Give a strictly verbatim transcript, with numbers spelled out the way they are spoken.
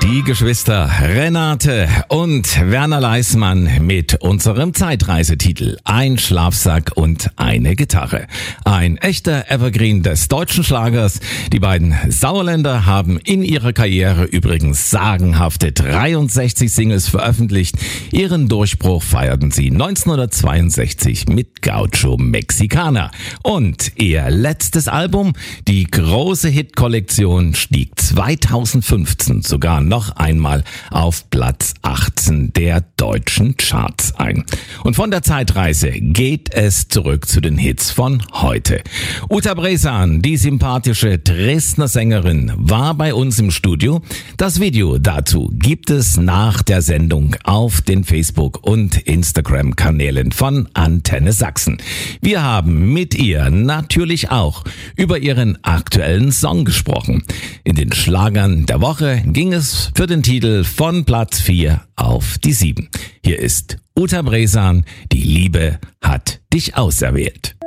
Die Geschwister Renate und Werner Leismann mit unserem Zeitreisetitel Ein Schlafsack und eine Gitarre. Ein echter Evergreen des deutschen Schlagers. Die beiden Sauerländer haben in ihrer Karriere übrigens sagenhafte dreiundsechzig Singles veröffentlicht. Ihren Durchbruch feierten sie neunzehnhundertzweiundsechzig mit Gaucho Mexicana. Und ihr letztes Album, die große Hitkollektion, stieg zweitausendfünfzehn sogar noch einmal auf Platz achtzehn der deutschen Charts ein. Und von der Zeitreise geht es zurück zu den Hits von heute. Uta Bresan, die sympathische Dresdner Sängerin, war bei uns im Studio. Das Video dazu gibt es nach der Sendung auf den Facebook- und Instagram-Kanälen von Antenne Sachsen. Wir haben mit ihr natürlich auch über ihren aktuellen Song gesprochen. In den Schlagern der Woche ging es für den Titel von Platz vier auf die sieben. Hier ist Uta Bresan, die Liebe hat dich auserwählt.